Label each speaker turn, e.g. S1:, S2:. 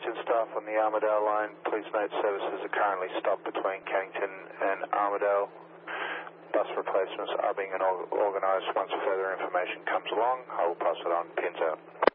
S1: Attention staff on the Armidale line, please note services are currently stopped between Cannington and Armidale. Bus replacements are being organised. Once further information comes along, I will pass it on. Pins out.